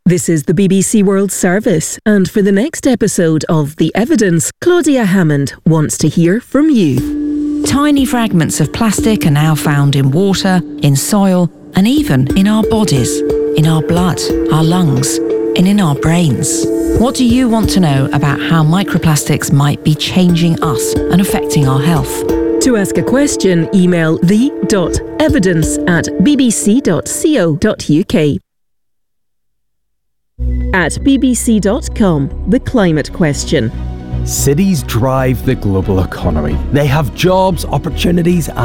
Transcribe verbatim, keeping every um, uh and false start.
This is the B B C World Service, and for the next episode of The Evidence, Claudia Hammond wants to hear from you. Tiny fragments of plastic are now found in water, in soil, and even in our bodies, in our blood, our lungs, and in our brains. What do you want to know about how microplastics might be changing us and affecting our health? To ask a question, email the dot evidence at b b c dot co dot u k. At b b c dot com, the climate question. Cities drive the global economy. They have jobs, opportunities,